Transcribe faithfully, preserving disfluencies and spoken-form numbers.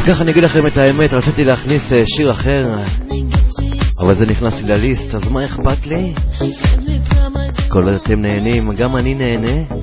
ככה אני אגיד לכם את האמת, רציתי להכניס שיר אחר, אבל זה נכנס לי לליסט, אז מה אכפת לי? כל עוד אתם נהנים, גם אני נהנה.